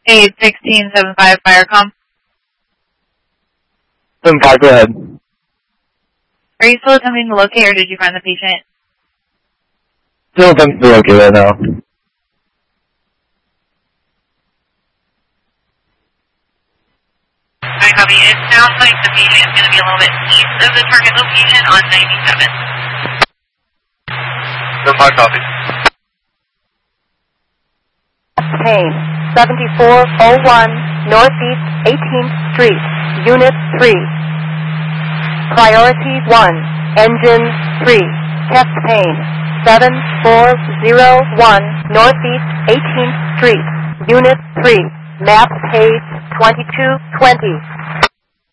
81675 Firecom. 75, go ahead. Are you still attempting to locate or did you find the patient? Still attempting to locate right now. I copy. It sounds like the patient is going to be a little bit east of the target location on 97. 75 copy. Payne, 7401 Northeast 18th Street, Unit 3. Priority 1, Engine 3, Chest Pain, 7401 Northeast 18th Street, Unit 3, Map Page 2220.